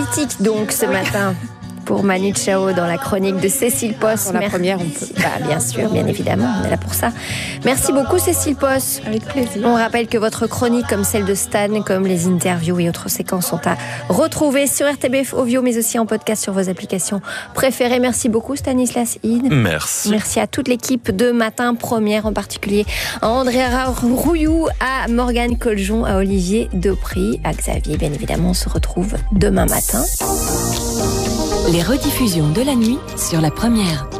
politique donc ce matin. Pour Manu Chao dans la chronique de Cécile Posse. Pour la première, on peut. Bien sûr, bien évidemment, on est là pour ça. Merci beaucoup Cécile Posse. Avec plaisir. On rappelle que votre chronique, comme celle de Stan, comme les interviews et autres séquences sont à retrouver sur RTBF Audio, mais aussi en podcast sur vos applications préférées. Merci beaucoup Stanislas Hid. Merci. Merci à toute l'équipe de Matin Première, en particulier à Andrea Rouillou, à Morgane Coljon, à Olivier Depry, à Xavier. Bien évidemment, on se retrouve demain matin. Les rediffusions de la nuit sur la première.